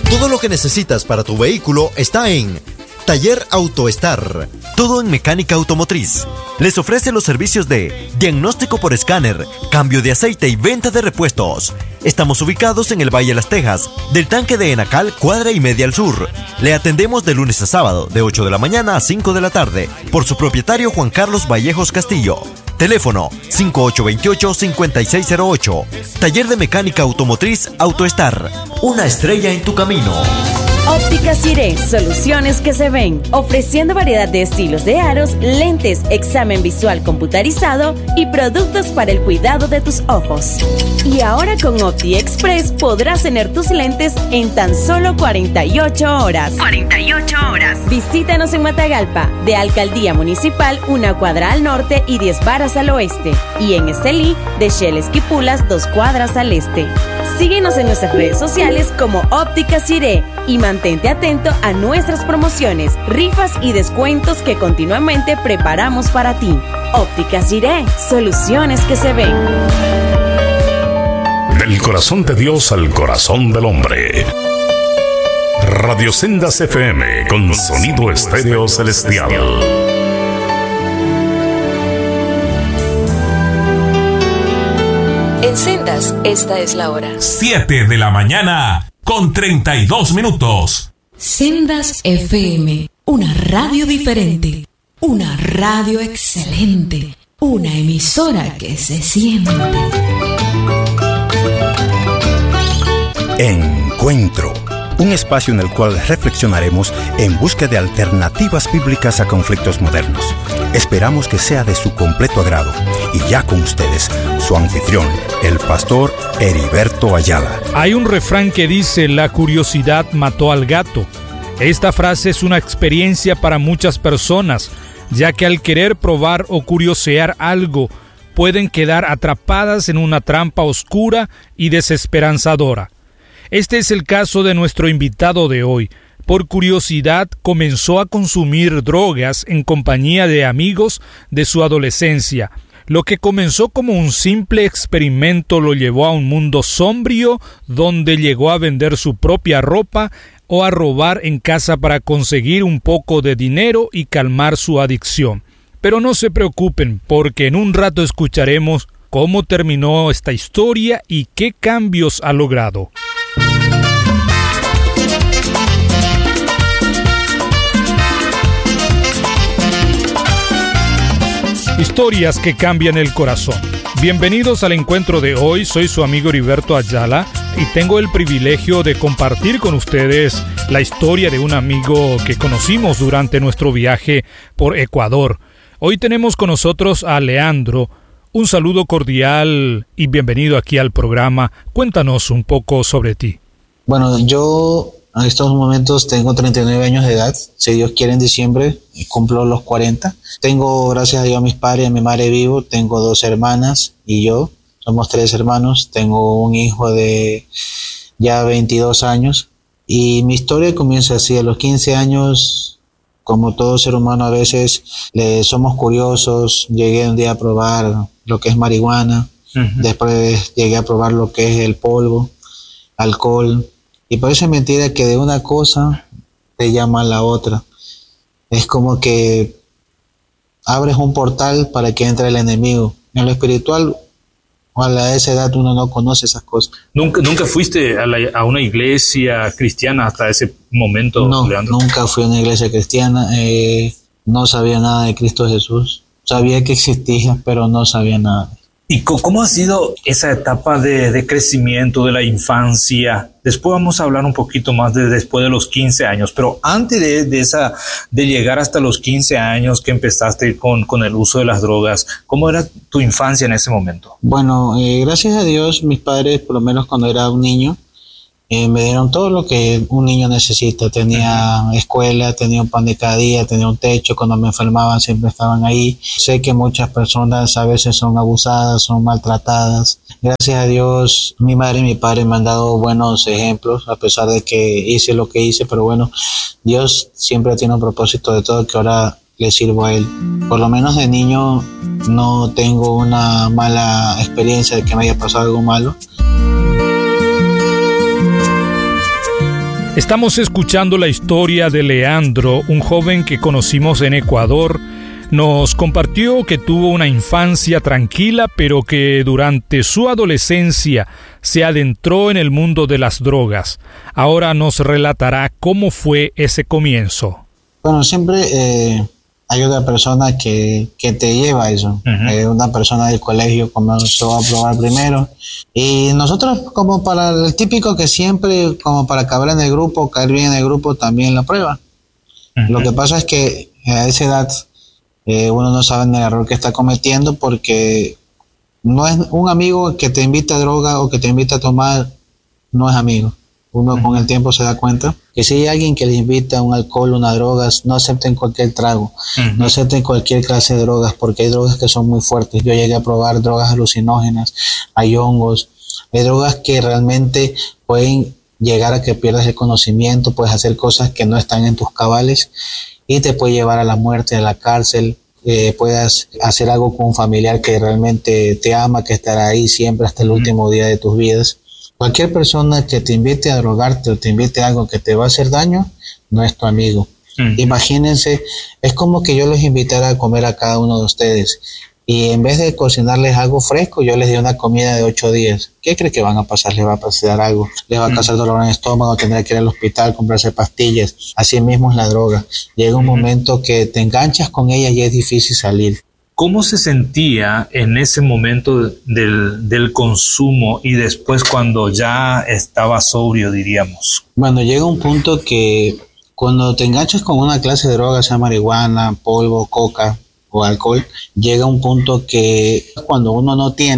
Todo lo que necesitas para tu vehículo está en Taller AutoStar. Todo en mecánica automotriz. Les ofrece los servicios de diagnóstico por escáner, cambio de aceite y venta de repuestos. Estamos ubicados en el Valle Las Tejas, del tanque de Enacal, cuadra y media al sur. Le atendemos de lunes a sábado, de 8 de la mañana a 5 de la tarde, por su propietario Juan Carlos Vallejos Castillo. Teléfono 5828-5608. Taller de mecánica automotriz AutoStar. Una estrella en tu camino. Óptica Ciré, soluciones que se ven, ofreciendo variedad de estilos de aros, lentes, examen visual computarizado y productos para el cuidado de tus ojos. Y ahora con Opti Express podrás tener tus lentes en tan solo 48 horas. 48 horas. Visítanos en Matagalpa, de Alcaldía Municipal, 1 cuadra al norte y 10 varas al oeste. Y en Estelí, de Shell Esquipulas, 2 cuadras al este. Síguenos en nuestras redes sociales como Óptica Ciré y mantente atento a nuestras promociones, rifas y descuentos que continuamente preparamos para ti. Óptica Ciré, soluciones que se ven. Del corazón de Dios al corazón del hombre. Radio Sendas FM con sonido estéreo celestial. En Sendas, esta es la hora. 7 de la mañana con 32 minutos. Sendas FM, una radio diferente, una radio excelente, una emisora que se siente. Encuentro, un espacio en el cual reflexionaremos en busca de alternativas bíblicas a conflictos modernos. Esperamos que sea de su completo agrado. Y ya con ustedes, su anfitrión, el pastor Heriberto Ayala. Hay un refrán que dice: la curiosidad mató al gato. Esta frase es una experiencia para muchas personas, ya que al querer probar o curiosear algo, pueden quedar atrapadas en una trampa oscura y desesperanzadora. Este es el caso de nuestro invitado de hoy. Por curiosidad comenzó a consumir drogas en compañía de amigos de su adolescencia. Lo que comenzó como un simple experimento lo llevó a un mundo sombrío donde llegó a vender su propia ropa o a robar en casa para conseguir un poco de dinero y calmar su adicción. Pero no se preocupen, porque en un rato escucharemos cómo terminó esta historia y qué cambios ha logrado. Historias que cambian el corazón. Bienvenidos al encuentro de hoy. Soy su amigo Heriberto Ayala y tengo el privilegio de compartir con ustedes la historia de un amigo que conocimos durante nuestro viaje por Ecuador. Hoy tenemos con nosotros a Leandro. Un saludo cordial y bienvenido aquí al programa. Cuéntanos un poco sobre ti. Bueno, yo en estos momentos tengo 39 años de edad. Si Dios quiere, en diciembre cumplo los 40. Tengo, gracias a Dios, a mis padres y a mi madre vivo. Tengo 2 hermanas y yo. Somos 3 hermanos. Tengo un hijo de ya 22 años. Y mi historia comienza así. A los 15 años, como todo ser humano, a veces somos curiosos. Llegué un día a probar lo que es marihuana. Después llegué a probar lo que es el polvo, alcohol. Y parece mentira que de una cosa te llama a la otra. Es como que abres un portal para que entre el enemigo. En lo espiritual, a esa edad uno no conoce esas cosas. ¿Nunca fuiste a una iglesia cristiana hasta ese momento, no, Leandro? Nunca fui a una iglesia cristiana. No sabía nada de Cristo Jesús. Sabía que existía, pero no sabía nada. ¿Y cómo ha sido esa etapa de crecimiento de la infancia? Después vamos a hablar un poquito más de después de los 15 años, pero antes de llegar hasta los 15 años que empezaste con el uso de las drogas, ¿cómo era tu infancia en ese momento? Bueno, gracias a Dios, mis padres, por lo menos cuando era un niño, me dieron todo lo que un niño necesita. Tenía escuela, tenía un pan de cada día, tenía un techo. Cuando me enfermaban siempre estaban ahí. Sé que muchas personas a veces son abusadas, son maltratadas. Gracias a Dios, mi madre y mi padre me han dado buenos ejemplos, a pesar de que hice lo que hice, pero bueno, Dios siempre tiene un propósito de todo, que ahora le sirvo a Él. Por lo menos de niño no tengo una mala experiencia de que me haya pasado algo malo. Estamos escuchando la historia de Leandro, un joven que conocimos en Ecuador. Nos compartió que tuvo una infancia tranquila, pero que durante su adolescencia se adentró en el mundo de las drogas. Ahora nos relatará cómo fue ese comienzo. Bueno, siempre hay una persona que te lleva a eso. Una persona del colegio comenzó a probar primero. Y nosotros, como para el típico que siempre, como para caber en el grupo, caer bien en el grupo, también la prueba. Lo que pasa es que a esa edad uno no sabe el error que está cometiendo, porque no es un amigo que te invita a droga o que te invita a tomar, no es amigo. Uno con el tiempo se da cuenta que si hay alguien que le invita a un alcohol, una drogas, no acepten cualquier trago, no acepten cualquier clase de drogas, porque hay drogas que son muy fuertes. Yo llegué a probar drogas alucinógenas, hay hongos, hay drogas que realmente pueden llegar a que pierdas el conocimiento, puedes hacer cosas que no están en tus cabales y te puede llevar a la muerte, a la cárcel. Puedas hacer algo con un familiar que realmente te ama, que estará ahí siempre hasta el último día de tus vidas. Cualquier persona que te invite a drogarte o te invite a algo que te va a hacer daño, no es tu amigo. Imagínense, es como que yo les invitara a comer a cada uno de ustedes y en vez de cocinarles algo fresco, yo les di una comida de 8 días. ¿Qué cree que van a pasar? Les va a pasar algo, les va a causar dolor en el estómago, tendrán que ir al hospital, comprarse pastillas. Así mismo es la droga. Llega un momento que te enganchas con ella y es difícil salir. ¿Cómo se sentía en ese momento del consumo y después cuando ya estaba sobrio, diríamos? Bueno, llega un punto que cuando te enganchas con una clase de droga, sea marihuana, polvo, coca o alcohol, llega un punto que cuando uno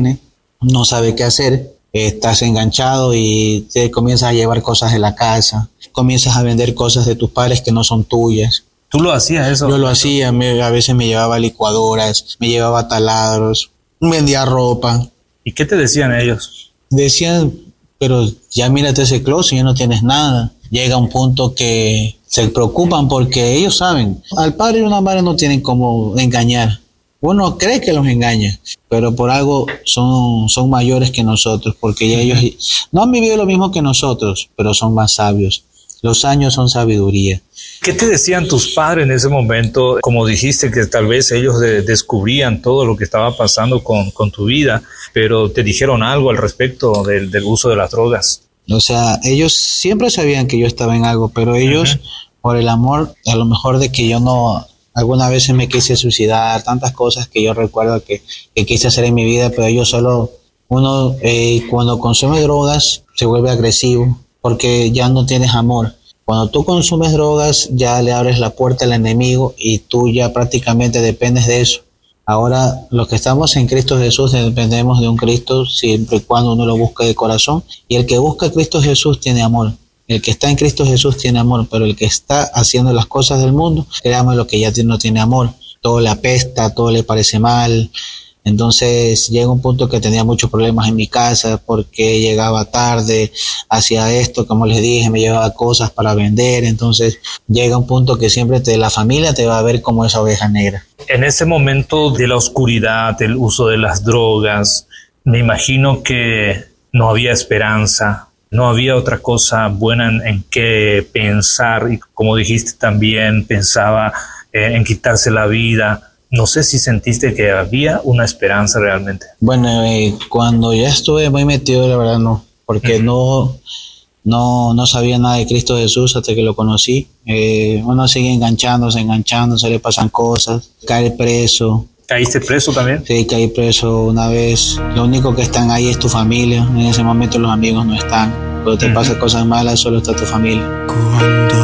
no sabe qué hacer, estás enganchado y te comienzas a llevar cosas de la casa, comienzas a vender cosas de tus padres que no son tuyas. ¿Tú lo hacías eso? Yo lo hacía, a veces me llevaba licuadoras, me llevaba taladros, vendía ropa. ¿Y qué te decían ellos? Decían, pero ya mírate ese closet, ya no tienes nada. Llega un punto que se preocupan porque ellos saben, al padre y a una madre no tienen cómo engañar. Uno cree que los engaña, pero por algo son mayores que nosotros, porque ya ellos no han vivido lo mismo que nosotros, pero son más sabios. Los años son sabiduría. ¿Qué te decían tus padres en ese momento? Como dijiste que tal vez ellos descubrían todo lo que estaba pasando con tu vida, pero ¿te dijeron algo al respecto del uso de las drogas? O sea, ellos siempre sabían que yo estaba en algo, pero ellos, por el amor, a lo mejor de que yo no... Algunas veces me quise suicidar, tantas cosas que yo recuerdo que quise hacer en mi vida, pero ellos solo... Uno, cuando consume drogas, se vuelve agresivo, porque ya no tienes amor. Cuando tú consumes drogas, ya le abres la puerta al enemigo y tú ya prácticamente dependes de eso. Ahora, los que estamos en Cristo Jesús dependemos de un Cristo siempre y cuando uno lo busque de corazón. Y el que busca a Cristo Jesús tiene amor. El que está en Cristo Jesús tiene amor, pero el que está haciendo las cosas del mundo, créame lo que ya no tiene amor. Todo le apesta, todo le parece mal. Entonces llega un punto que tenía muchos problemas en mi casa porque llegaba tarde, hacía esto, como les dije, me llevaba cosas para vender. Entonces llega un punto que siempre la familia te va a ver como esa oveja negra. En ese momento de la oscuridad, del uso de las drogas, me imagino que no había esperanza, no había otra cosa buena en qué pensar, y como dijiste también, pensaba en quitarse la vida. No sé si sentiste que había una esperanza realmente. Bueno, cuando ya estuve muy metido, la verdad no, porque no sabía nada de Cristo Jesús hasta que lo conocí. Uno sigue enganchándose, le pasan cosas, cae preso. ¿Caíste preso también? Sí, caí preso una vez. Lo único que están ahí es tu familia. En ese momento los amigos no están. Cuando te pasan cosas malas, solo está tu familia.